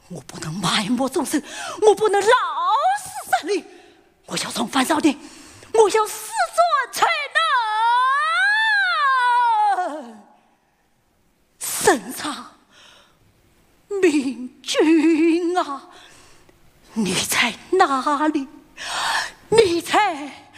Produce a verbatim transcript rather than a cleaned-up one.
我不能埋没众生，我不能老死山林，我要重返朝廷，我要死做才能审查明君啊，你在哪里？你在